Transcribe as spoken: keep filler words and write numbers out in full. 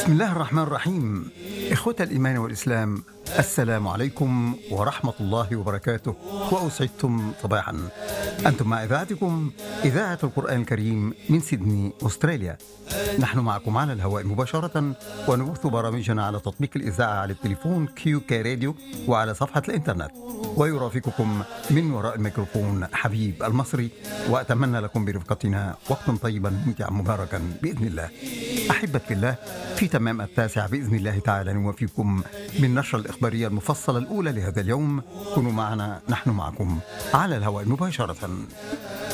بسم الله الرحمن الرحيم. إخوة الإيمان والإسلام، السلام عليكم ورحمة الله وبركاته، وأسعدتم صباحا. أنتم مع إذاعتكم إذاعة القرآن الكريم من سيدني أستراليا. نحن معكم على الهواء مباشرة، ونبث برامجنا على تطبيق الإذاعة على التليفون كيو كي راديو وعلى صفحة الإنترنت. ويرافقكم من وراء الميكروفون حبيب المصري، وأتمنى لكم برفقتنا وقتا طيبا ممتعا مباركا بإذن الله. أحبة الله، في تمام التاسع بإذن الله تعالى نوافيكم من نشر الإخبارية المفصلة الأولى لهذا اليوم. كونوا معنا، نحن معكم على الهواء مباشرة.